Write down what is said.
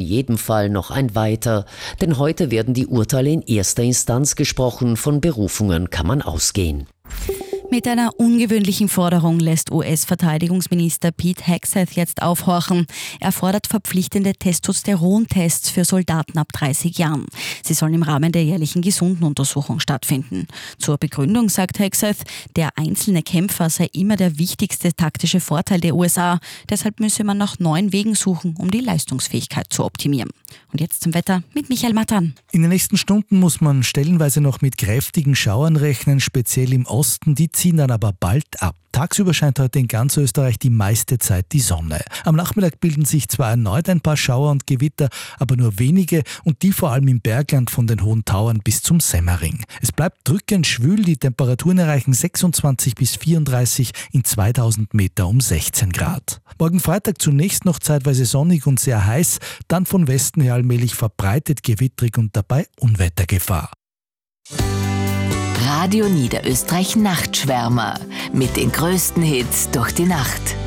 jedem Fall noch ein weiter, denn heute werden die Urteile in erster Instanz gesprochen, von Berufungen kann man ausgehen. Mit einer ungewöhnlichen Forderung lässt US-Verteidigungsminister Pete Hegseth jetzt aufhorchen. Er fordert verpflichtende Testosterontests für Soldaten ab 30 Jahren. Sie sollen im Rahmen der jährlichen Gesundenuntersuchung stattfinden. Zur Begründung sagt Hegseth, der einzelne Kämpfer sei immer der wichtigste taktische Vorteil der USA. Deshalb müsse man nach neuen Wegen suchen, um die Leistungsfähigkeit zu optimieren. Und jetzt zum Wetter mit Michael Matan. In den nächsten Stunden muss man stellenweise noch mit kräftigen Schauern rechnen, speziell im Osten. Die ziehen dann aber bald ab. Tagsüber scheint heute in ganz Österreich die meiste Zeit die Sonne. Am Nachmittag bilden sich zwar erneut ein paar Schauer und Gewitter, aber nur wenige und die vor allem im Bergland von den Hohen Tauern bis zum Semmering. Es bleibt drückend schwül, die Temperaturen erreichen 26 bis 34, in 2000 Meter um 16 Grad. Morgen Freitag zunächst noch zeitweise sonnig und sehr heiß, dann von Westen her allmählich verbreitet gewittrig und dabei Unwettergefahr. Radio Niederösterreich Nachtschwärmer mit den größten Hits durch die Nacht.